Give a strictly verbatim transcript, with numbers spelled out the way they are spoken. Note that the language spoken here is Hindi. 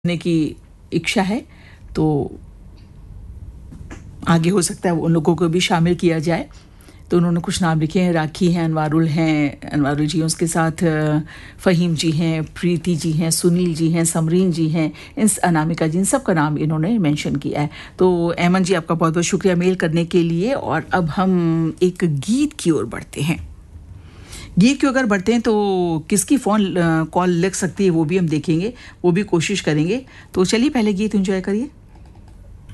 करने की इच्छा है तो आगे हो सकता है उन लोगों को भी शामिल किया जाए। तो उन्होंने कुछ नाम लिखे हैं, राखी हैं, अनवारुल हैं, अनवारुल जी, उसके साथ फ़हीम जी हैं, प्रीति जी हैं, सुनील जी हैं, समरीन जी हैं, इन अनामिका जी, इन सब का नाम इन्होंने मेंशन किया है। तो अहमद जी, आपका बहुत बहुत शुक्रिया मेल करने के लिए। और अब हम एक गीत की ओर बढ़ते हैं। गीत की अगर बढ़ते हैं तो किसकी फ़ोन कॉल लग सकती है वो भी हम देखेंगे, वो भी कोशिश करेंगे। तो चलिए पहले गीत एंजॉय करिए।